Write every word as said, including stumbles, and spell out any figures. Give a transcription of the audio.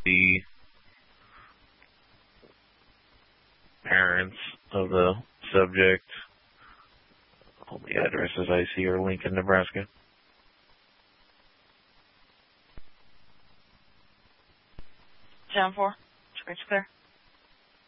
the parents of the subject. All the addresses I see are Lincoln, Nebraska. John four, scratch clear.